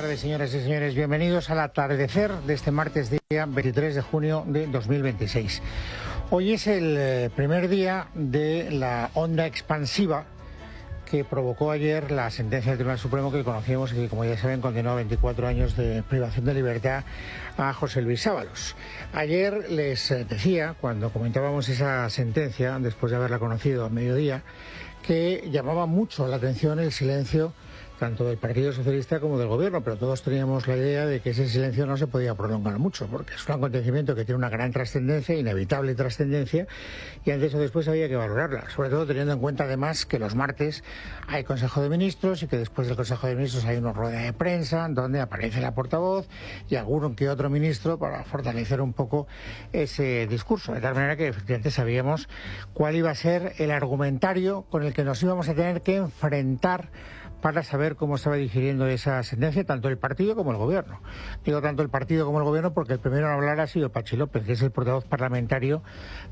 tardes, señoras y señores. Bienvenidos al atardecer de este martes, día 23 de junio de 2026. Hoy es el primer día de la onda expansiva que provocó ayer la sentencia del Tribunal Supremo que conocíamos y que, como ya saben, condenó a 24 años de privación de libertad a José Luis Ábalos. Ayer les decía, cuando comentábamos esa sentencia, después de haberla conocido a mediodía, que llamaba mucho la atención el silencio tanto del Partido Socialista como del Gobierno, pero todos teníamos la idea de que ese silencio no se podía prolongar mucho, porque es un acontecimiento que tiene una gran trascendencia, inevitable trascendencia, y antes o después había que valorarla, sobre todo teniendo en cuenta además que los martes hay Consejo de Ministros y que después del Consejo de Ministros hay una rueda de prensa donde aparece la portavoz y alguno que otro ministro para fortalecer un poco ese discurso, de tal manera que efectivamente sabíamos cuál iba a ser el argumentario con el que nos íbamos a tener que enfrentar para saber cómo estaba digiriendo esa sentencia tanto el partido como el Gobierno. Digo tanto el partido como el Gobierno porque el primero en hablar ha sido Patxi López, que es el portavoz parlamentario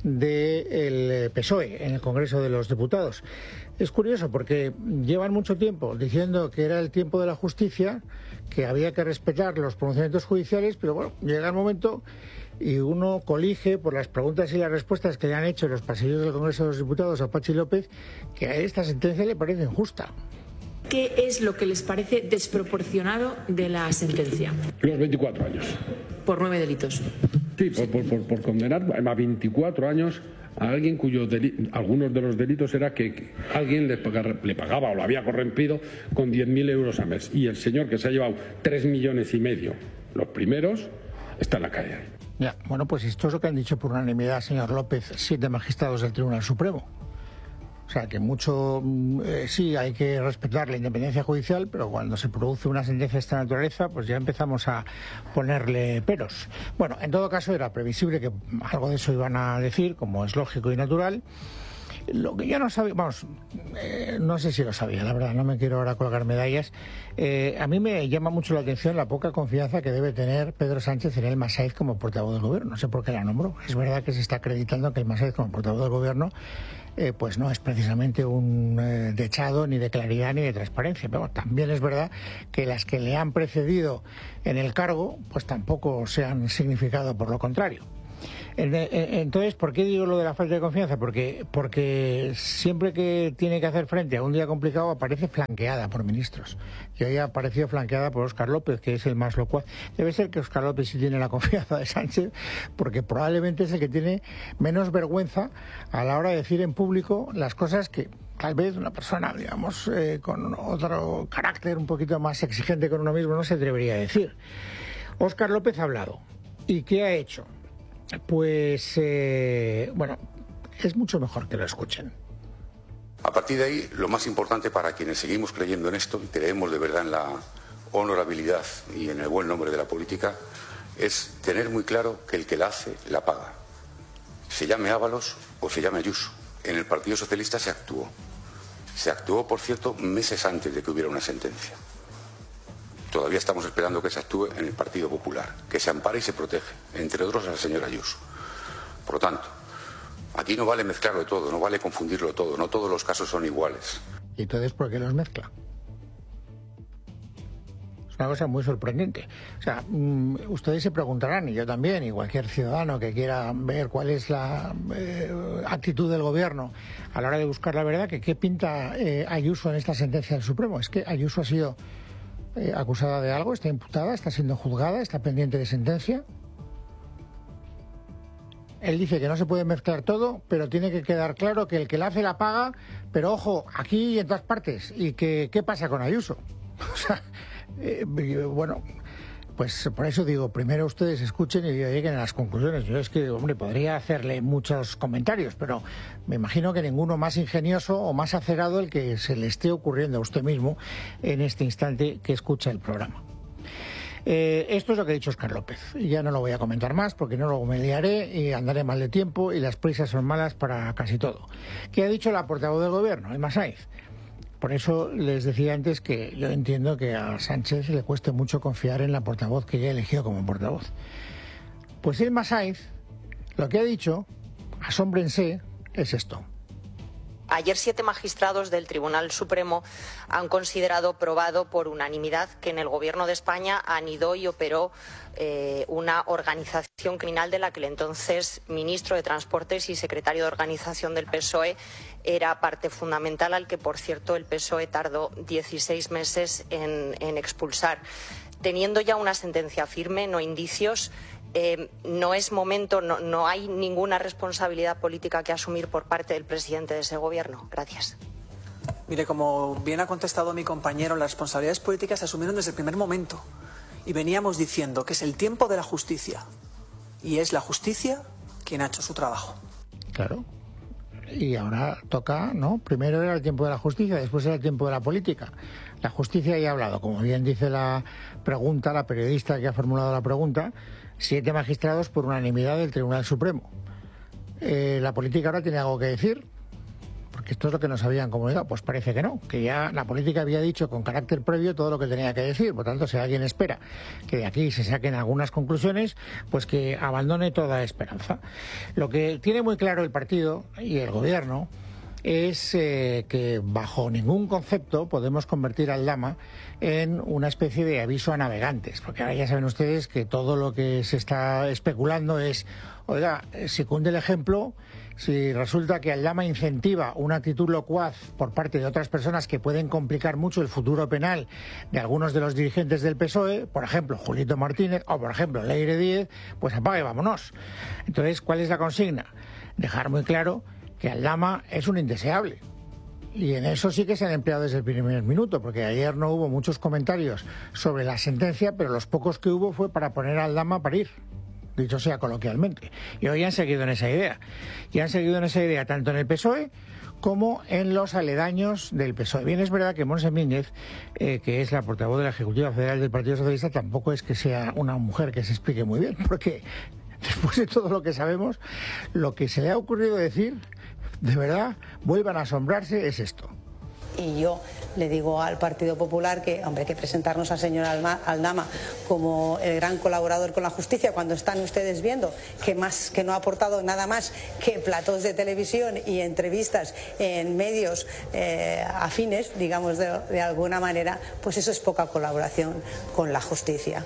del PSOE en el Congreso de los Diputados. Es curioso porque llevan mucho tiempo diciendo que era el tiempo de la justicia, que había que respetar los pronunciamientos judiciales, pero bueno, llega el momento y uno colige por las preguntas y las respuestas que le han hecho en los pasillos del Congreso de los Diputados a Patxi López que a esta sentencia le parece injusta. ¿Qué es lo que les parece desproporcionado de la sentencia? Los 24 años. Por 9 delitos. Sí, por condenar a 24 años a alguien cuyos algunos de los delitos era que alguien le pagaba o lo había corrompido con 10.000 euros al mes. Y el señor que se ha llevado 3,5 millones, los primeros, está en la calle. Ya, bueno, pues esto es lo que han dicho por unanimidad, señor López, 7 magistrados del Tribunal Supremo. O sea, que mucho, sí, hay que respetar la independencia judicial, pero cuando se produce una sentencia de esta naturaleza, pues ya empezamos a ponerle peros. Bueno, en todo caso era previsible que algo de eso iban a decir, como es lógico y natural. Lo que yo no sabía, vamos, no sé si lo sabía, la verdad, no me quiero ahora colgar medallas. A mí me llama mucho la atención la poca confianza que debe tener Pedro Sánchez en Elma Sáez como portavoz del Gobierno. No sé por qué la nombró. Es verdad que se está acreditando que Elma Sáez como portavoz del Gobierno pues no es precisamente un dechado ni de claridad ni de transparencia, pero también es verdad que las que le han precedido en el cargo pues tampoco se han significado por lo contrario. Entonces, ¿por qué digo lo de la falta de confianza? Porque siempre que tiene que hacer frente a un día complicado aparece flanqueada por ministros. Y hoy ha aparecido flanqueada por Óscar López, que es el más locuaz. Debe ser que Óscar López sí tiene la confianza de Sánchez, porque probablemente es el que tiene menos vergüenza a la hora de decir en público las cosas que tal vez una persona, digamos, con otro carácter un poquito más exigente con uno mismo no se atrevería a decir. Óscar López ha hablado. ¿Y qué ha hecho? Pues, bueno, es mucho mejor que lo escuchen. A partir de ahí, lo más importante para quienes seguimos creyendo en esto y creemos de verdad en la honorabilidad y en el buen nombre de la política, es tener muy claro que el que la hace, la paga. Se llame Ábalos o se llame Ayuso. En el Partido Socialista se actuó. Se actuó, por cierto, meses antes de que hubiera una sentencia. Todavía estamos esperando que se actúe en el Partido Popular, que se ampare y se protege, entre otros a la señora Ayuso. Por lo tanto, aquí no vale mezclarlo todo, no vale confundirlo todo, no todos los casos son iguales. ¿Y entonces por qué los mezcla? Es una cosa muy sorprendente. O sea, ustedes se preguntarán, y yo también, y cualquier ciudadano que quiera ver cuál es la actitud del Gobierno a la hora de buscar la verdad, que qué pinta Ayuso en esta sentencia del Supremo. Es que Ayuso ha sido acusada de algo, está imputada, está siendo juzgada, está pendiente de sentencia. Él dice que no se puede mezclar todo, pero tiene que quedar claro que el que la hace la paga, pero ojo, aquí y en todas partes. ¿Y que qué pasa con Ayuso? O sea, bueno, pues por eso digo, primero ustedes escuchen y lleguen a las conclusiones. Yo es que, hombre, podría hacerle muchos comentarios, pero me imagino que ninguno más ingenioso o más acerado el que se le esté ocurriendo a usted mismo en este instante que escucha el programa. Esto es lo que ha dicho Óscar López. Ya no lo voy a comentar más porque no luego me liaré y andaré mal de tiempo y las prisas son malas para casi todo. ¿Qué ha dicho la portavoz del Gobierno, Elma Sáez? Por eso les decía antes que yo entiendo que a Sánchez le cueste mucho confiar en la portavoz que ella ha elegido como portavoz. Pues Elma Sáez lo que ha dicho, asómbrense, es esto. Ayer 7 magistrados del Tribunal Supremo han considerado probado por unanimidad que en el Gobierno de España anidó y operó una organización criminal de la que el entonces ministro de Transportes y secretario de Organización del PSOE era parte fundamental, al que, por cierto, el PSOE tardó 16 meses en expulsar. Teniendo ya una sentencia firme, no indicios, no es momento, no hay ninguna responsabilidad política que asumir por parte del presidente de ese gobierno. Gracias. Mire, como bien ha contestado mi compañero, las responsabilidades políticas se asumieron desde el primer momento. Y veníamos diciendo que es el tiempo de la justicia. Y es la justicia quien ha hecho su trabajo. Claro. Y ahora toca, ¿no? Primero era el tiempo de la justicia, después era el tiempo de la política. La justicia ya ha hablado, como bien dice la pregunta, la periodista que ha formulado la pregunta, 7 magistrados por unanimidad del Tribunal Supremo. ¿La política ahora tiene algo que decir? Porque esto es lo que nos habían comunicado. Pues parece que no, que ya la política había dicho con carácter previo todo lo que tenía que decir. Por tanto, si alguien espera que de aquí se saquen algunas conclusiones, pues que abandone toda esperanza. Lo que tiene muy claro el partido y el gobierno es que bajo ningún concepto podemos convertir a Aldama en una especie de aviso a navegantes, porque ahora ya saben ustedes que todo lo que se está especulando es, oiga, si cunde el ejemplo, si resulta que Aldama incentiva una actitud locuaz por parte de otras personas que pueden complicar mucho el futuro penal de algunos de los dirigentes del PSOE, por ejemplo, Julito Martínez o por ejemplo Leire Díez, pues apague y vámonos. Entonces, ¿cuál es la consigna? Dejar muy claro que Aldama es un indeseable. Y en eso sí que se han empleado desde el primer minuto, porque ayer no hubo muchos comentarios sobre la sentencia, pero los pocos que hubo fue para poner a Aldama a parir, dicho sea coloquialmente. Y hoy han seguido en esa idea. Y han seguido en esa idea tanto en el PSOE como en los aledaños del PSOE. Bien, es verdad que Montse Mínguez, que es la portavoz de la Ejecutiva Federal del Partido Socialista, tampoco es que sea una mujer que se explique muy bien, porque después de todo lo que sabemos, lo que se le ha ocurrido decir, de verdad, vuelvan a asombrarse, es esto. Y yo le digo al Partido Popular que, hombre, que presentarnos al señor Aldama como el gran colaborador con la justicia, cuando están ustedes viendo que no ha aportado nada más que platós de televisión y entrevistas en medios afines, digamos de alguna manera, pues eso es poca colaboración con la justicia.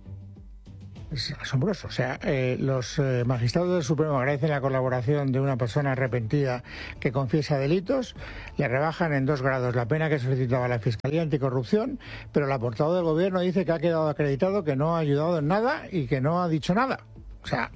Es asombroso. O sea, los magistrados del Supremo agradecen la colaboración de una persona arrepentida que confiesa delitos, le rebajan en 2 grados la pena que solicitaba la Fiscalía Anticorrupción, pero la portavoz del Gobierno dice que ha quedado acreditado que no ha ayudado en nada y que no ha dicho nada. O sea,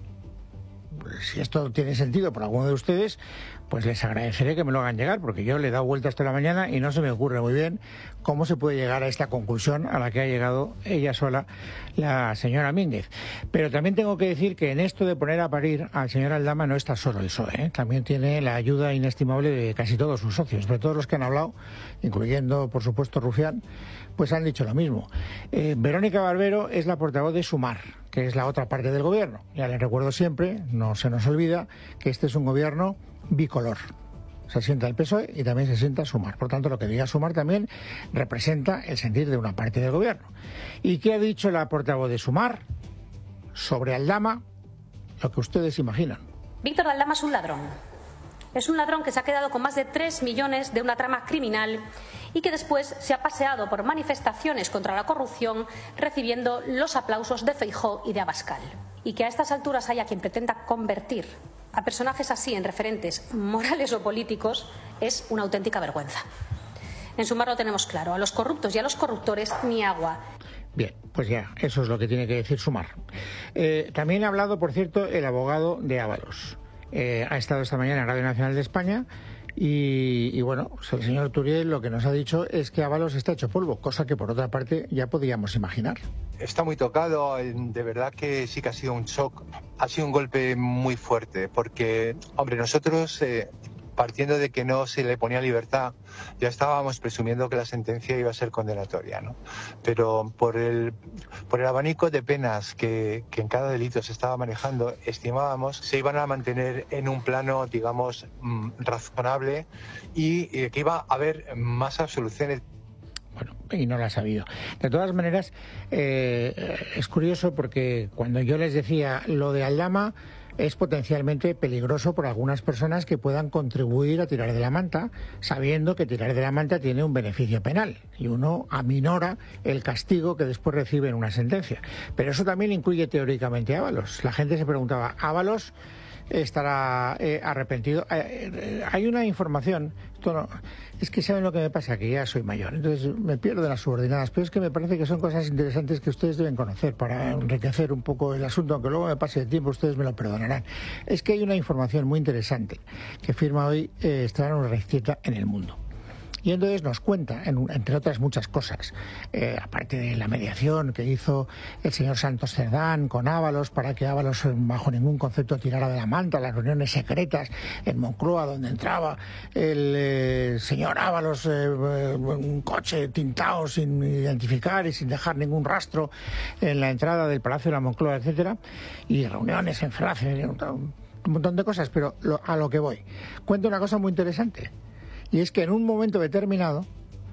si esto tiene sentido por alguno de ustedes, pues les agradeceré que me lo hagan llegar, porque yo le he dado vueltas toda la mañana y no se me ocurre muy bien cómo se puede llegar a esta conclusión a la que ha llegado ella sola, la señora Mínguez. Pero también tengo que decir que en esto de poner a parir al señor Aldama no está solo el PSOE, ¿eh? También tiene la ayuda inestimable de casi todos sus socios, de todos los que han hablado, incluyendo por supuesto Rufián, pues han dicho lo mismo. Verónica Barbero es la portavoz de Sumar, que es la otra parte del gobierno. Ya les recuerdo siempre, no se nos olvida, que este es un gobierno bicolor. Se sienta el PSOE y también se sienta Sumar. Por tanto, lo que diga Sumar también representa el sentir de una parte del gobierno. ¿Y qué ha dicho la portavoz de Sumar sobre Aldama? Lo que ustedes imaginan. Víctor Aldama es un ladrón. Es un ladrón que se ha quedado con más de 3 millones de una trama criminal y que después se ha paseado por manifestaciones contra la corrupción recibiendo los aplausos de Feijóo y de Abascal. Y que a estas alturas haya quien pretenda convertir a personajes así en referentes morales o políticos es una auténtica vergüenza. En Sumar lo tenemos claro, a los corruptos y a los corruptores ni agua. Bien, pues ya, eso es lo que tiene que decir Sumar. También ha hablado, por cierto, el abogado de Ábalos. Ha estado esta mañana en Radio Nacional de España y bueno, pues el señor Turiel lo que nos ha dicho es que Ábalos está hecho polvo, cosa que por otra parte ya podíamos imaginar. Está muy tocado, de verdad que sí que ha sido un shock, ha sido un golpe muy fuerte, porque, hombre, nosotros, partiendo de que no se le ponía libertad, ya estábamos presumiendo que la sentencia iba a ser condenatoria, ¿no? Pero por el abanico de penas que en cada delito se estaba manejando, estimábamos se iban a mantener en un plano, digamos, razonable y que iba a haber más absoluciones. Bueno, y no lo ha sabido. De todas maneras, es curioso porque cuando yo les decía lo de Aldama, es potencialmente peligroso por algunas personas que puedan contribuir a tirar de la manta, sabiendo que tirar de la manta tiene un beneficio penal y uno aminora el castigo que después recibe en una sentencia. Pero eso también incluye teóricamente a Ábalos. La gente se preguntaba, ¿Ábalos estará arrepentido? Hay una información, es que saben lo que me pasa, que ya soy mayor, entonces me pierdo en las subordinadas, pero es que me parece que son cosas interesantes que ustedes deben conocer para enriquecer un poco el asunto, aunque luego me pase el tiempo, ustedes me lo perdonarán. Es que hay una información muy interesante que firma hoy Esteban Urreiztieta en El Mundo. Y entonces nos cuenta, entre otras muchas cosas, aparte de la mediación que hizo el señor Santos Cerdán con Ábalos para que Ábalos bajo ningún concepto tirara de la manta, las reuniones secretas en Moncloa donde entraba el señor Ábalos un coche tintado sin identificar y sin dejar ningún rastro en la entrada del Palacio de la Moncloa, etcétera, y reuniones en Ferraz, un montón de cosas, pero a lo que voy. Cuenta una cosa muy interesante. Y es que en un momento determinado,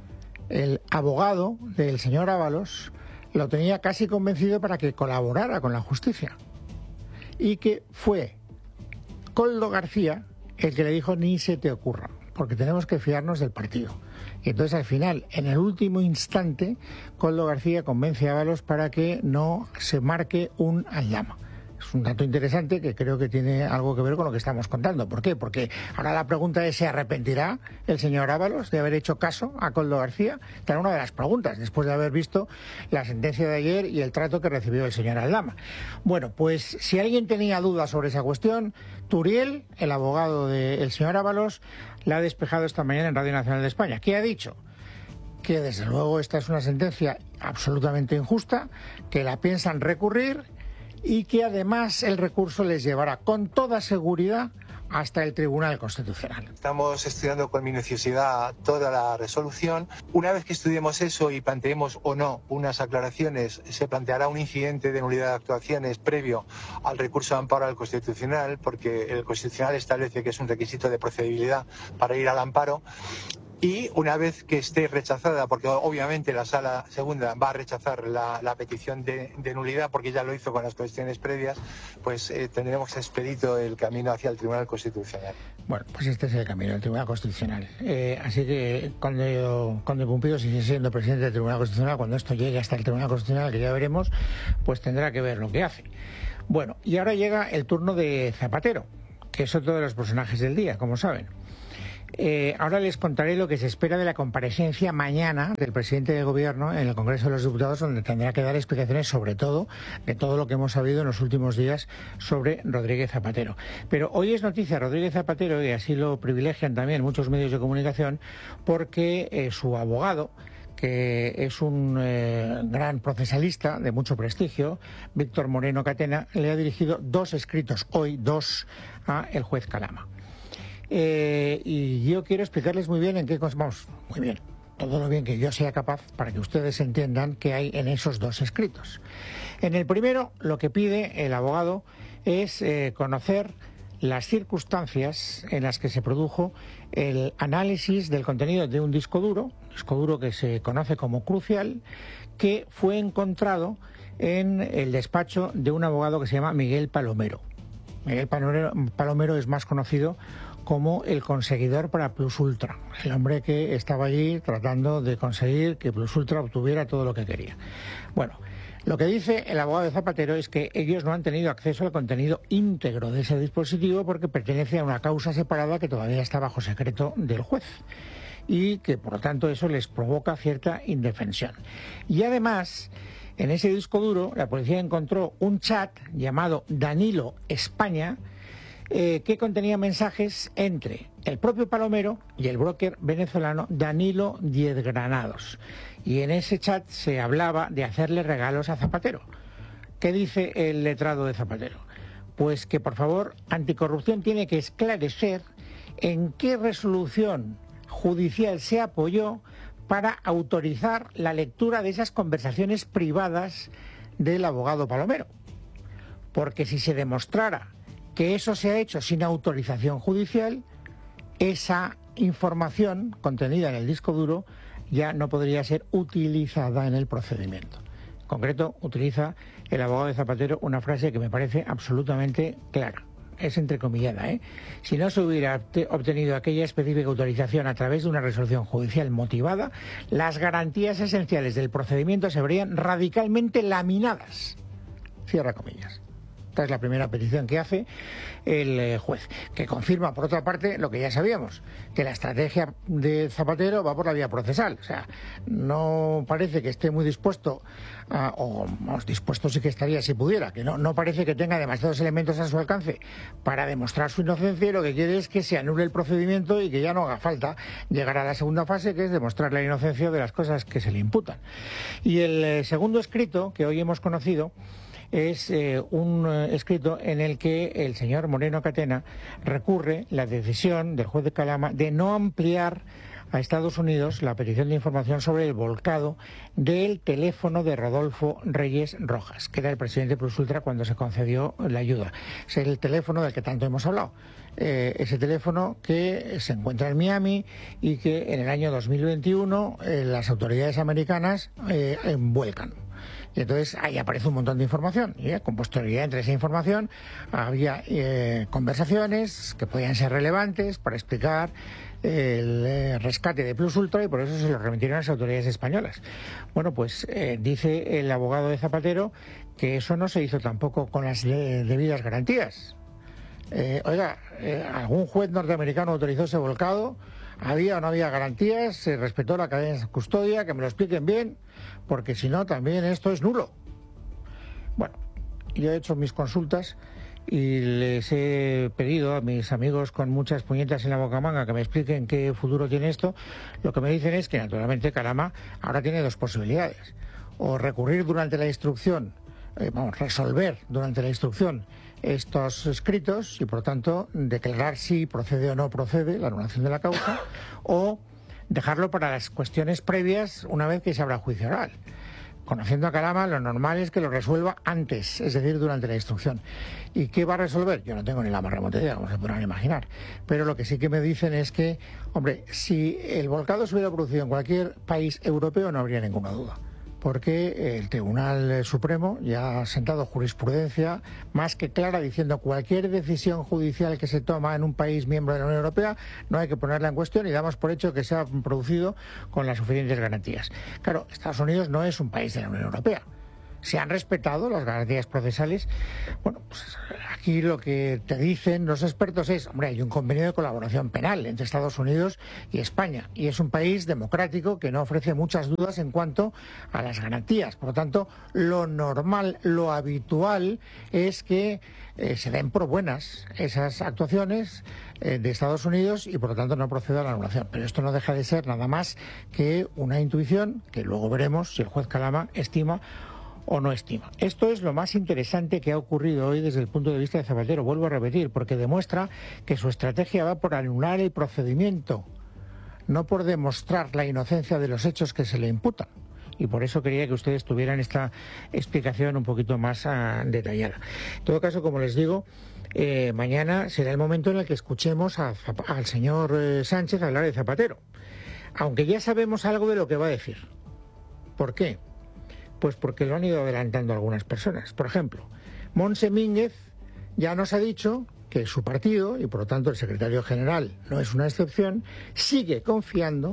el abogado del señor Ábalos lo tenía casi convencido para que colaborara con la justicia. Y que fue Koldo García el que le dijo, ni se te ocurra, porque tenemos que fiarnos del partido. Y entonces al final, en el último instante, Koldo García convence a Ábalos para que no se marque un Aldama. Es un dato interesante que creo que tiene algo que ver con lo que estamos contando. ¿Por qué? Porque ahora la pregunta es, ¿se arrepentirá el señor Ábalos de haber hecho caso a Koldo García? Esta era una de las preguntas, después de haber visto la sentencia de ayer y el trato que recibió el señor Aldama. Bueno, pues si alguien tenía dudas sobre esa cuestión, Turiel, el abogado del señor Ábalos, la ha despejado esta mañana en Radio Nacional de España. ¿Qué ha dicho? Que desde luego esta es una sentencia absolutamente injusta, que la piensan recurrir y que además el recurso les llevará con toda seguridad hasta el Tribunal Constitucional. Estamos estudiando con minuciosidad toda la resolución. Una vez que estudiemos eso y planteemos o no unas aclaraciones, se planteará un incidente de nulidad de actuaciones previo al recurso de amparo al Constitucional, porque el Constitucional establece que es un requisito de procedibilidad para ir al amparo. Y una vez que esté rechazada, porque obviamente la Sala Segunda va a rechazar la petición de nulidad, porque ya lo hizo con las cuestiones previas, pues tendremos expedito el camino hacia el Tribunal Constitucional. Bueno, pues este es el camino, el Tribunal Constitucional. Así que cuando Pumpido sigue siendo presidente del Tribunal Constitucional, cuando esto llegue hasta el Tribunal Constitucional, que ya veremos, pues tendrá que ver lo que hace. Bueno, y ahora llega el turno de Zapatero, que es otro de los personajes del día, como saben. Ahora les contaré lo que se espera de la comparecencia mañana del presidente del Gobierno en el Congreso de los Diputados, donde tendrá que dar explicaciones sobre todo de todo lo que hemos sabido en los últimos días sobre Rodríguez Zapatero. Pero hoy es noticia Rodríguez Zapatero, y así lo privilegian también muchos medios de comunicación, porque su abogado, que es un gran procesalista de mucho prestigio, Víctor Moreno Catena, le ha dirigido 2 escritos, hoy 2, a el juez Calama. Y yo quiero explicarles muy bien en qué cosas, vamos, muy bien, todo lo bien que yo sea capaz para que ustedes entiendan qué hay en esos 2 escritos. En el primero, lo que pide el abogado es conocer las circunstancias en las que se produjo el análisis del contenido de un disco duro que se conoce como Crucial, que fue encontrado en el despacho de un abogado que se llama Miguel Palomero. Miguel Palomero es más conocido como el conseguidor para Plus Ultra, el hombre que estaba allí tratando de conseguir que Plus Ultra obtuviera todo lo que quería. Bueno, lo que dice el abogado de Zapatero es que ellos no han tenido acceso al contenido íntegro de ese dispositivo porque pertenece a una causa separada que todavía está bajo secreto del juez y que por lo tanto eso les provoca cierta indefensión. Y además, en ese disco duro la policía encontró un chat llamado Danilo España, que contenía mensajes entre el propio Palomero y el broker venezolano Danilo Diez Granados. Y en ese chat se hablaba de hacerle regalos a Zapatero. ¿Qué dice el letrado de Zapatero? Pues que, por favor, Anticorrupción tiene que esclarecer en qué resolución judicial se apoyó para autorizar la lectura de esas conversaciones privadas del abogado Palomero. Porque si se demostrara que eso se ha hecho sin autorización judicial, esa información contenida en el disco duro ya no podría ser utilizada en el procedimiento. En concreto, utiliza el abogado de Zapatero una frase que me parece absolutamente clara. es entrecomillada, si no se hubiera obtenido aquella específica autorización a través de una resolución judicial motivada, las garantías esenciales del procedimiento se verían radicalmente laminadas. Cierra comillas. Esta es la primera petición que hace el juez, que confirma, por otra parte, lo que ya sabíamos, que la estrategia de Zapatero va por la vía procesal. O sea, no parece que esté muy dispuesto, dispuesto sí que estaría si pudiera, que no parece que tenga demasiados elementos a su alcance para demostrar su inocencia, y lo que quiere es que se anule el procedimiento y que ya no haga falta llegar a la segunda fase, que es demostrar la inocencia de las cosas que se le imputan. Y el segundo escrito que hoy hemos conocido es un escrito en el que el señor Moreno Catena recurre la decisión del juez de Calama de no ampliar a Estados Unidos la petición de información sobre el volcado del teléfono de Rodolfo Reyes Rojas, que era el presidente Plus Ultra cuando se concedió la ayuda. Es el teléfono del que tanto hemos hablado. Ese teléfono que se encuentra en Miami y que en el año 2021 las autoridades americanas vuelcan. Y entonces ahí aparece un montón de información, y con posterioridad entre esa información había conversaciones que podían ser relevantes para explicar el rescate de Plus Ultra, y por eso se lo remitieron a las autoridades españolas. Bueno, pues dice el abogado de Zapatero que eso no se hizo tampoco con las debidas garantías. ¿Algún juez norteamericano autorizó ese volcado? ¿Había o no había garantías? ¿Se respetó la cadena de custodia? Que me lo expliquen bien, porque si no también esto es nulo. Bueno, yo he hecho mis consultas y les he pedido a mis amigos con muchas puñetas en la bocamanga que me expliquen qué futuro tiene esto. Lo que me dicen es que naturalmente Calama ahora tiene dos posibilidades: o recurrir durante la instrucción, resolver durante la instrucción estos escritos y por tanto declarar si procede o no procede la anulación de la causa, o dejarlo para las cuestiones previas una vez que se abra juicio oral. Conociendo a Calama, lo normal es que lo resuelva antes, es decir, durante la instrucción. ¿Y qué va a resolver? Yo no tengo ni la más remota idea, como se podrán imaginar. Pero lo que sí que me dicen es que, hombre, si el volcado se hubiera producido en cualquier país europeo no habría ninguna duda, porque el Tribunal Supremo ya ha sentado jurisprudencia más que clara diciendo cualquier decisión judicial que se toma en un país miembro de la Unión Europea no hay que ponerla en cuestión y damos por hecho que se ha producido con las suficientes garantías. Claro, Estados Unidos no es un país de la Unión Europea. Se han respetado las garantías procesales. Bueno, pues aquí lo que te dicen los expertos es, hombre, hay un convenio de colaboración penal entre Estados Unidos y España, y es un país democrático que no ofrece muchas dudas en cuanto a las garantías. Por lo tanto, lo normal, lo habitual es que se den por buenas esas actuaciones de Estados Unidos y por lo tanto no proceda a la anulación. Pero esto no deja de ser nada más que una intuición que luego veremos si el juez Calama estima o no estima. Esto es lo más interesante que ha ocurrido hoy desde el punto de vista de Zapatero, vuelvo a repetir, porque demuestra que su estrategia va por anular el procedimiento, no por demostrar la inocencia de los hechos que se le imputan. Y por eso quería que ustedes tuvieran esta explicación un poquito más detallada. En todo caso, como les digo, mañana será el momento en el que escuchemos al señor Sánchez hablar de Zapatero, aunque ya sabemos algo de lo que va a decir. ¿Por qué? Pues porque lo han ido adelantando algunas personas. Por ejemplo, Montse Mínguez ya nos ha dicho que su partido, y por lo tanto el secretario general no es una excepción, sigue confiando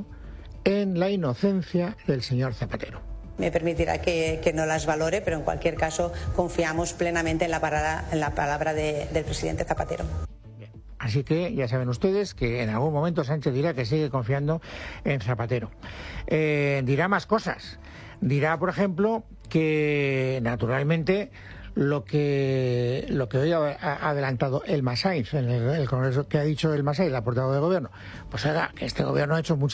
en la inocencia del señor Zapatero. Me permitirá que no las valore, pero en cualquier caso confiamos plenamente en la palabra del presidente Zapatero. Bien. Así que ya saben ustedes que en algún momento Sánchez dirá que sigue confiando en Zapatero. Dirá más cosas. Dirá, por ejemplo, que naturalmente lo que hoy ha adelantado el Massaif en el Congreso, que ha dicho el Massaif, la portavoz del Gobierno, pues era que este Gobierno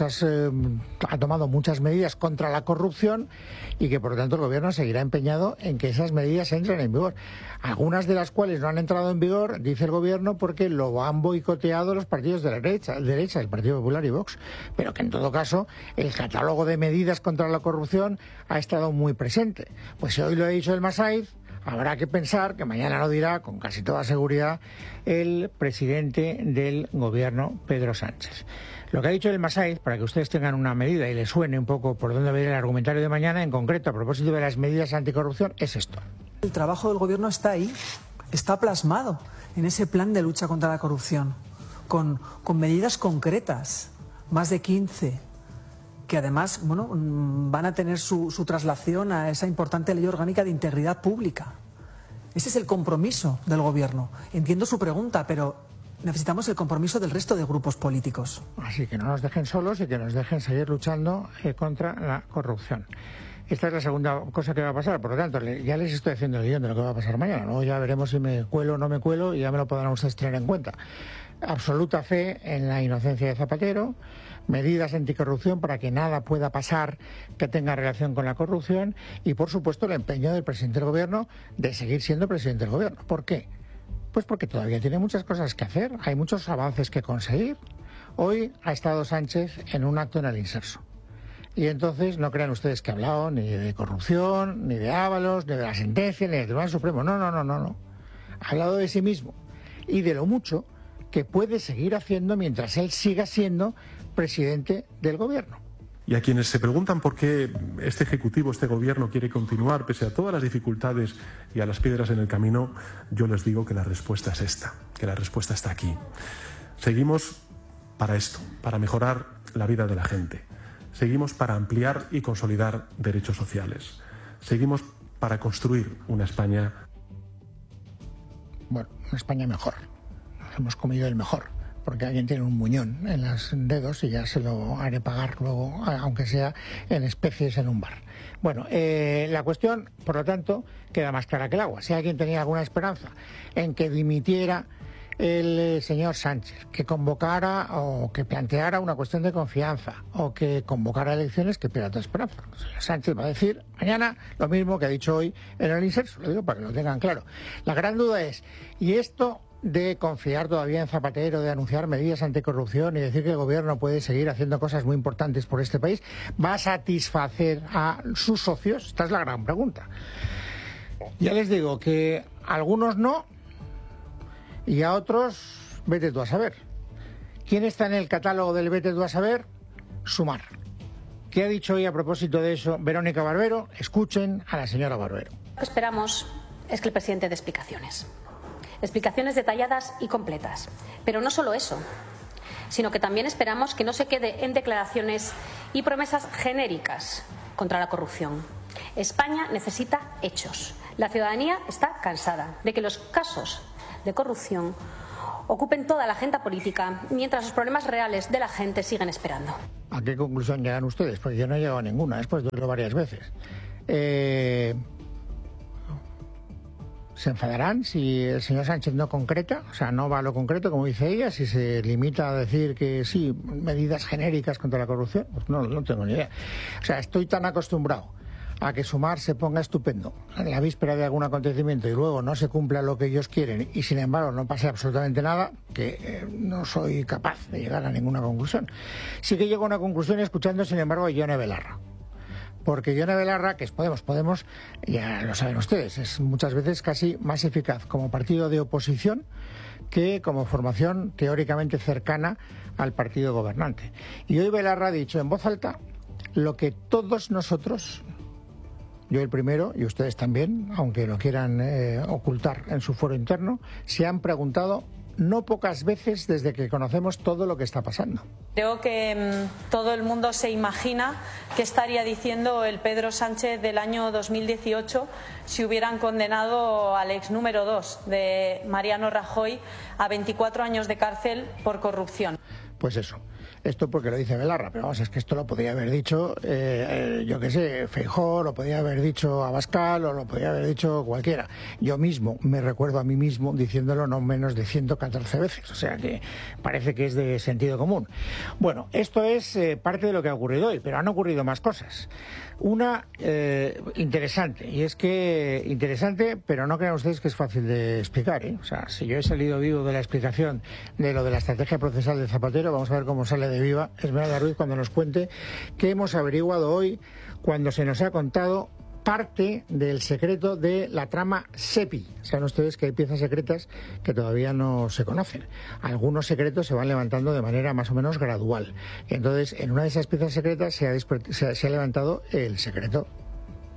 ha tomado muchas medidas contra la corrupción y que por lo tanto el Gobierno seguirá empeñado en que esas medidas entren en vigor. Algunas de las cuales no han entrado en vigor, dice el Gobierno, porque lo han boicoteado los partidos de la derecha, el Partido Popular y Vox, pero que en todo caso el catálogo de medidas contra la corrupción ha estado muy presente. Pues si hoy lo ha dicho el Massaif, habrá que pensar que mañana lo dirá con casi toda seguridad el presidente del Gobierno, Pedro Sánchez. Lo que ha dicho el Massaif, para que ustedes tengan una medida y les suene un poco por dónde va a ir el argumentario de mañana, en concreto a propósito de las medidas anticorrupción, es esto. El trabajo del Gobierno está ahí. está plasmado en ese plan de lucha contra la corrupción, con medidas concretas, más de 15, que además van a tener su traslación a esa importante ley orgánica de integridad pública. Ese es el compromiso del Gobierno. Entiendo su pregunta, pero necesitamos el compromiso del resto de grupos políticos. Así que no nos dejen solos y que nos dejen seguir luchando contra la corrupción. Esta es la segunda cosa que va a pasar. Por lo tanto, ya les estoy haciendo el guión de lo que va a pasar mañana. Luego ya veremos si me cuelo o no me cuelo y ya me lo podrán ustedes tener en cuenta. Absoluta fe en la inocencia de Zapatero, medidas anticorrupción para que nada pueda pasar que tenga relación con la corrupción y, por supuesto, el empeño del presidente del Gobierno de seguir siendo presidente del Gobierno. ¿Por qué? Pues porque todavía tiene muchas cosas que hacer, hay muchos avances que conseguir. Hoy ha estado Sánchez en un acto en el Inserso. Y entonces no crean ustedes que ha hablado ni de corrupción, ni de Ábalos, ni de la sentencia, ni del Tribunal Supremo. No. Ha hablado de sí mismo y de lo mucho que puede seguir haciendo mientras él siga siendo presidente del Gobierno. Y a quienes se preguntan por qué este Ejecutivo, este Gobierno quiere continuar pese a todas las dificultades y a las piedras en el camino, yo les digo que la respuesta es esta, que la respuesta está aquí. Seguimos para esto, para mejorar la vida de la gente. Seguimos para ampliar y consolidar derechos sociales. Seguimos para construir una España... Bueno, una España mejor. Nos hemos comido el mejor, porque alguien tiene un muñón en los dedos y ya se lo haré pagar luego, aunque sea en especies en un bar. Bueno, la cuestión, por lo tanto, queda más clara que el agua. Si alguien tenía alguna esperanza en que dimitiera el señor Sánchez, que convocara o que planteara una cuestión de confianza o que convocara elecciones, que pierda toda esperanza. El señor Sánchez va a decir mañana lo mismo que ha dicho hoy en el Inserso, lo digo para que lo tengan claro. La gran duda es, ¿y esto de confiar todavía en Zapatero, de anunciar medidas anticorrupción y decir que el Gobierno puede seguir haciendo cosas muy importantes por este país, va a satisfacer a sus socios? Esta es la gran pregunta. Ya les digo que algunos no, y a otros, vete tú a saber. ¿Quién está en el catálogo del vete tú a saber? Sumar. ¿Qué ha dicho hoy a propósito de eso Verónica Barbero? Escuchen a la señora Barbero. Lo que esperamos es que el presidente dé explicaciones. Explicaciones detalladas y completas. Pero no solo eso, sino que también esperamos que no se quede en declaraciones y promesas genéricas contra la corrupción. España necesita hechos. La ciudadanía está cansada de que los casos de corrupción ocupen toda la agenda política mientras los problemas reales de la gente siguen esperando. ¿A qué conclusión llegan ustedes? Porque yo no he llegado a ninguna, después de verlo varias veces. ¿Se enfadarán si el señor Sánchez no concreta? O sea, no va a lo concreto, como dice ella, si se limita a decir que sí, medidas genéricas contra la corrupción. Pues no tengo ni idea. O sea, estoy tan acostumbrado a que Sumar se ponga estupendo en la víspera de algún acontecimiento y luego no se cumpla lo que ellos quieren y sin embargo no pase absolutamente nada, que no soy capaz de llegar a ninguna conclusión. Sí que llego a una conclusión escuchando sin embargo a Yone Belarra, porque Yone Belarra, que es Podemos, ya lo saben ustedes, es muchas veces casi más eficaz como partido de oposición que como formación teóricamente cercana al partido gobernante. Y hoy Belarra ha dicho en voz alta lo que todos nosotros, yo el primero y ustedes también, aunque lo quieran ocultar en su foro interno, se han preguntado no pocas veces desde que conocemos todo lo que está pasando. Creo que todo el mundo se imagina qué estaría diciendo el Pedro Sánchez del año 2018 si hubieran condenado al ex número 2 de Mariano Rajoy a 24 años de cárcel por corrupción. Pues eso. Esto porque lo dice Belarra, pero vamos, es que esto lo podría haber dicho, yo qué sé, Feijóo, lo podría haber dicho Abascal o lo podría haber dicho cualquiera. Yo mismo me recuerdo a mí mismo diciéndolo no menos de 114 veces, o sea que parece que es de sentido común. Bueno, esto es parte de lo que ha ocurrido hoy, pero han ocurrido más cosas. Una interesante, y es que interesante, pero no crean ustedes que es fácil de explicar, ¿eh? O sea, si yo he salido vivo de la explicación de lo de la estrategia procesal de Zapatero, vamos a ver cómo sale de viva Esmeralda Ruiz cuando nos cuente qué hemos averiguado hoy cuando se nos ha contado parte del secreto de la trama SEPI. Saben ustedes que hay piezas secretas que todavía no se conocen. Algunos secretos se van levantando de manera más o menos gradual. Entonces, en una de esas piezas secretas se ha levantado el secreto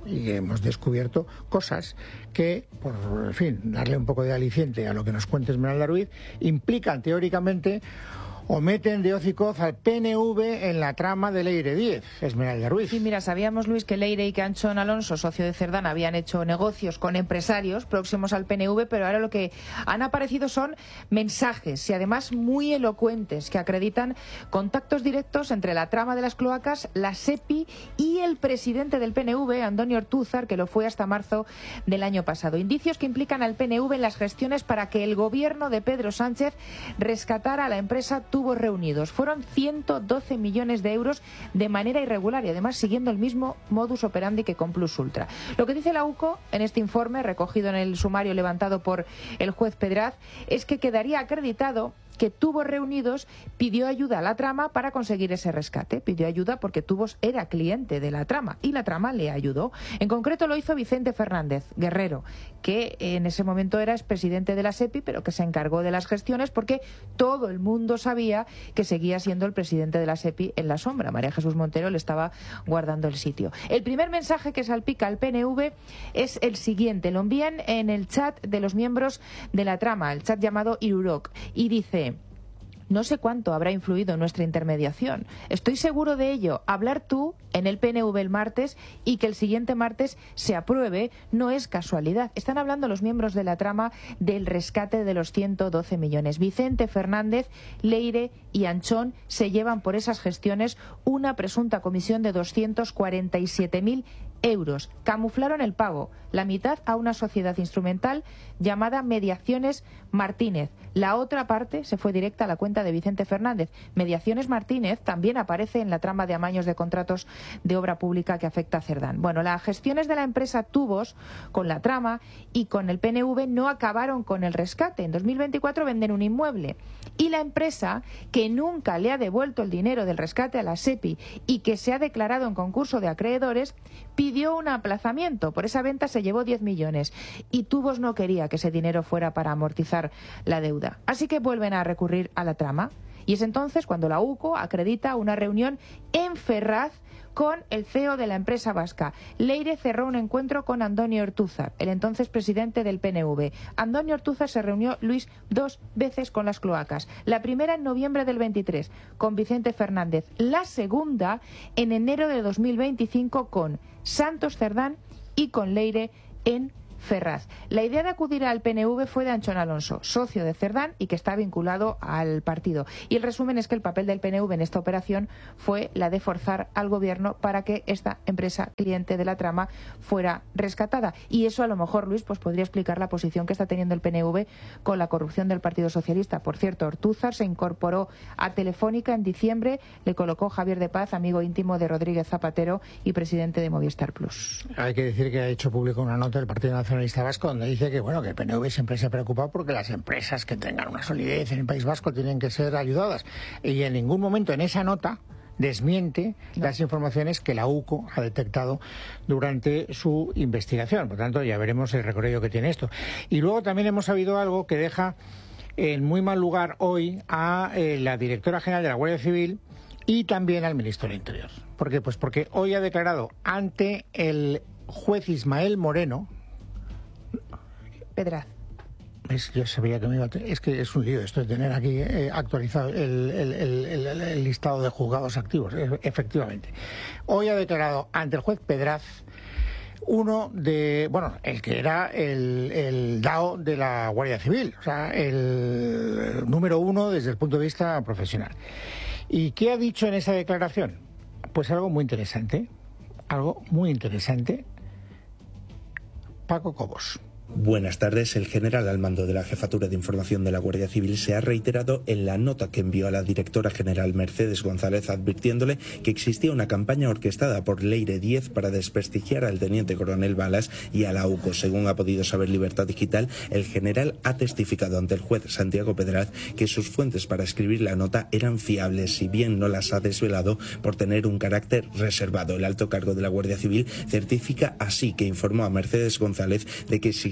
y hemos descubierto cosas que, por en fin, darle un poco de aliciente a lo que nos cuenta Esmeralda Ruiz, implican teóricamente o meten de hoz y coz al PNV en la trama de Leire 10. Esmeralda Ruiz. Sí, mira, sabíamos, Luis, que Leire y que Anchón Alonso, socio de Cerdán, habían hecho negocios con empresarios próximos al PNV, pero ahora lo que han aparecido son mensajes, y además muy elocuentes, que acreditan contactos directos entre la trama de las cloacas, la SEPI y el presidente del PNV, Andoni Ortúzar, que lo fue hasta marzo del año pasado. Indicios que implican al PNV en las gestiones para que el gobierno de Pedro Sánchez rescatara a la empresa Tubos Reunidos. Fueron 112 millones de euros de manera irregular y además siguiendo el mismo modus operandi que con Plus Ultra. Lo que dice la UCO en este informe, recogido en el sumario levantado por el juez Pedraz, es que quedaría acreditado que Tubos Reunidos pidió ayuda a la trama para conseguir ese rescate. Pidió ayuda porque Tubos era cliente de la trama y la trama le ayudó. En concreto lo hizo Vicente Fernández Guerrero, que en ese momento era expresidente de la SEPI, pero que se encargó de las gestiones porque todo el mundo sabía que seguía siendo el presidente de la SEPI en la sombra. María Jesús Montero le estaba guardando el sitio. El primer mensaje que salpica al PNV es el siguiente. Lo envían en el chat de los miembros de la trama, el chat llamado Irurok, y dice: no sé cuánto habrá influido en nuestra intermediación. Estoy seguro de ello. Hablar tú en el PNV el martes y que el siguiente martes se apruebe no es casualidad. Están hablando los miembros de la trama del rescate de los 112 millones. Vicente Fernández, Leire y Anchón se llevan por esas gestiones una presunta comisión de 247.000 euros. Camuflaron el pago, la mitad a una sociedad instrumental llamada Mediaciones Martínez. La otra parte se fue directa a la cuenta de Vicente Fernández. Mediaciones Martínez también aparece en la trama de amaños de contratos de obra pública que afecta a Cerdán. Bueno, las gestiones de la empresa Tubos con la trama y con el PNV no acabaron con el rescate. En 2024 venden un inmueble y la empresa, que nunca le ha devuelto el dinero del rescate a la SEPI y que se ha declarado en concurso de acreedores, pidió un aplazamiento. Por esa venta se llevó 10 millones y Tubos no quería que ese dinero fuera para amortizar la deuda. Así que vuelven a recurrir a la trama y es entonces cuando la UCO acredita una reunión en Ferraz con el CEO de la empresa vasca. Leire cerró un encuentro con Andoni Ortúzar, el entonces presidente del PNV. Andoni Ortúzar se reunió, Luis, 2 veces con las cloacas. La primera en noviembre del 23 con Vicente Fernández. La segunda en enero de 2025 con Santos Cerdán y con Leire en Ferraz. La idea de acudir al PNV fue de Anchón Alonso, socio de Cerdán y que está vinculado al partido. Y el resumen es que el papel del PNV en esta operación fue la de forzar al gobierno para que esta empresa cliente de la trama fuera rescatada. Y eso a lo mejor, Luis, pues podría explicar la posición que está teniendo el PNV con la corrupción del Partido Socialista. Por cierto, Ortúzar se incorporó a Telefónica en diciembre, le colocó Javier de Paz, amigo íntimo de Rodríguez Zapatero y presidente de Movistar Plus. Hay que decir que ha hecho público una nota del Partido Nacionalista Vasco donde dice que bueno, que el PNV siempre se preocupa porque las empresas que tengan una solidez en el País Vasco tienen que ser ayudadas, y en ningún momento en esa nota desmiente las informaciones que la UCO ha detectado durante su investigación. Por tanto, ya veremos el recorrido que tiene esto. Y luego también hemos sabido algo que deja en muy mal lugar hoy a la directora general de la Guardia Civil y también al ministro del Interior. ¿Por qué? Pues porque hoy ha declarado ante el juez Ismael Moreno. Pedraz. Yo sabía que me iba a es que es un lío esto de tener aquí actualizado el listado de juzgados activos, efectivamente. Hoy ha declarado ante el juez Pedraz el que era el DAO de la Guardia Civil, o sea, el número 1 desde el punto de vista profesional. ¿Y qué ha dicho en esa declaración? Pues algo muy interesante, Paco Cobos. Buenas tardes. El general al mando de la Jefatura de Información de la Guardia Civil se ha reiterado en la nota que envió a la directora general Mercedes González advirtiéndole que existía una campaña orquestada por Leire 10 para desprestigiar al teniente coronel Balas y a la UCO. Según ha podido saber Libertad Digital, el general ha testificado ante el juez Santiago Pedraz que sus fuentes para escribir la nota eran fiables, si bien no las ha desvelado por tener un carácter reservado. El alto cargo de la Guardia Civil certifica así que informó a Mercedes González de que existía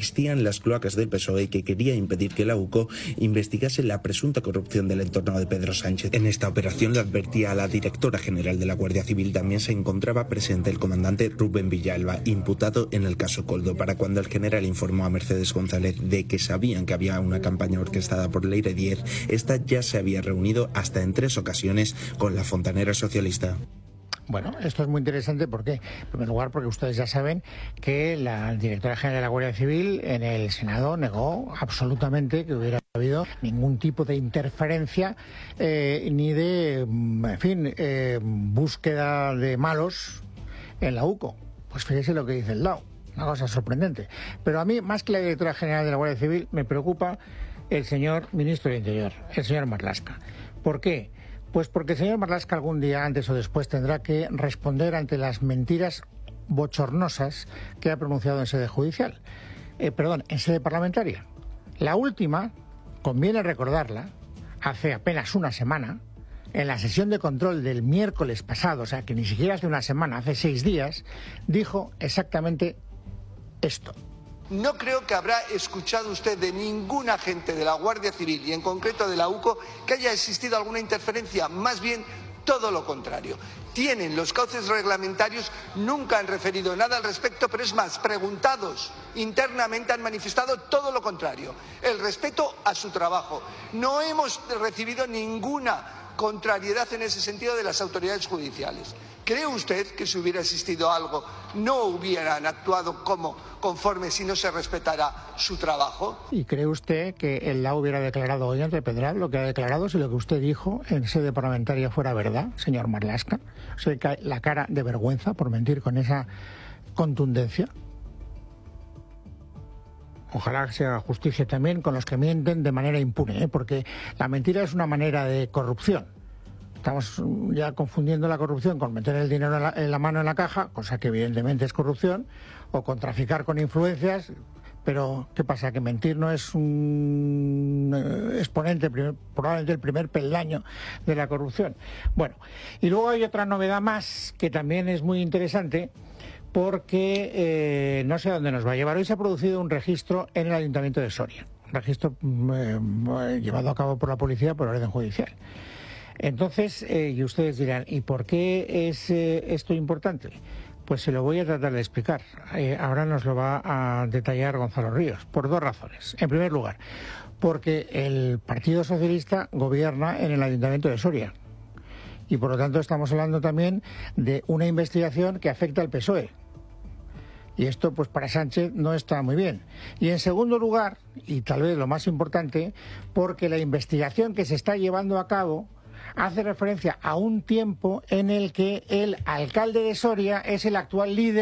existían las cloacas del PSOE y que quería impedir que la UCO investigase la presunta corrupción del entorno de Pedro Sánchez. En esta operación, le advertía a la directora general de la Guardia Civil, también se encontraba presente el comandante Rubén Villalba, imputado en el caso Koldo. Para cuando el general informó a Mercedes González de que sabían que había una campaña orquestada por Leire Díez, esta ya se había reunido hasta en 3 ocasiones con la fontanera socialista. Bueno, esto es muy interesante porque, en primer lugar, porque ustedes ya saben que la directora general de la Guardia Civil en el Senado negó absolutamente que hubiera habido ningún tipo de interferencia ni de, en fin, búsqueda de malos en la UCO. Pues fíjese lo que dice el DAO, una cosa sorprendente. Pero a mí, más que la directora general de la Guardia Civil, me preocupa el señor ministro del Interior, el señor Marlaska. ¿Por qué? Pues porque el señor Marlaska algún día, antes o después, tendrá que responder ante las mentiras bochornosas que ha pronunciado en sede judicial. En sede parlamentaria. La última, conviene recordarla, hace apenas una semana, en la sesión de control del miércoles pasado, o sea que ni siquiera hace una semana, hace 6 días, dijo exactamente esto. No creo que habrá escuchado usted de ningún agente de la Guardia Civil y en concreto de la UCO que haya existido alguna interferencia, más bien todo lo contrario. Tienen los cauces reglamentarios, nunca han referido nada al respecto, pero es más, preguntados internamente han manifestado todo lo contrario, el respeto a su trabajo. No hemos recibido ninguna contrariedad en ese sentido de las autoridades judiciales. ¿Cree usted que si hubiera existido algo no hubieran actuado conforme si no se respetara su trabajo? ¿Y cree usted que el DAO hubiera declarado hoy ante Pedral lo que ha declarado si lo que usted dijo en sede parlamentaria fuera verdad, señor Marlaska? ¿Se cae la cara de vergüenza por mentir con esa contundencia? Ojalá se haga justicia también con los que mienten de manera impune, porque la mentira es una manera de corrupción. Estamos ya confundiendo la corrupción con meter el dinero en la mano en la caja, cosa que evidentemente es corrupción, o con traficar con influencias, pero ¿qué pasa? Que mentir no es un exponente, probablemente el primer peldaño de la corrupción. Bueno, y luego hay otra novedad más que también es muy interesante, porque no sé a dónde nos va a llevar. Hoy se ha producido un registro en el Ayuntamiento de Soria, un registro llevado a cabo por la policía por orden judicial. Entonces, y ustedes dirán, ¿y por qué es esto importante? Pues se lo voy a tratar de explicar. Ahora nos lo va a detallar Gonzalo Ríos, por 2 razones. En primer lugar, porque el Partido Socialista gobierna en el Ayuntamiento de Soria. Y por lo tanto estamos hablando también de una investigación que afecta al PSOE. Y esto, pues para Sánchez no está muy bien. Y en segundo lugar, y tal vez lo más importante, porque la investigación que se está llevando a cabo hace referencia a un tiempo en el que el alcalde de Soria es el actual líder